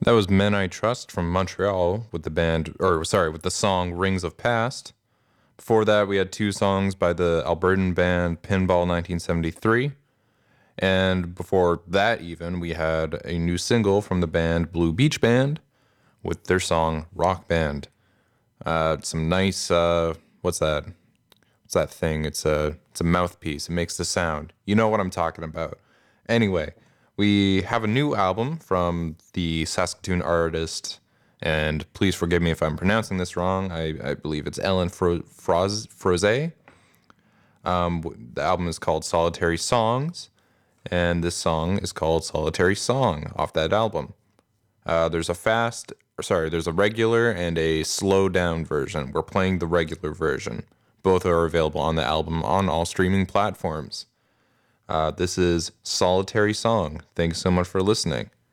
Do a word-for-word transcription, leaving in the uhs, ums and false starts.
That was Men I Trust from Montreal with the band, or sorry, with the song Rings of Past. Before that, we had two songs by the Albertan band Pinball nineteen seventy-three. And before that, even, we had a new single from the band Blue Beach Band with their song Rock Band. Uh, some nice, uh, what's that? What's that thing? It's a, it's a mouthpiece. It makes the sound. You know what I'm talking about. Anyway, we have a new album from the Saskatoon artist, and please forgive me if I'm pronouncing this wrong. I, I believe it's Ellen Fro- Froz- Froze. Um, the album is called Solitary Songs, and this song is called Solitary Song off that album. Uh, there's a fast, or sorry, there's a regular and a slow down version. We're playing the regular version. Both are available on the album on all streaming platforms. Uh, this is Solitary Song. Thanks so much for listening.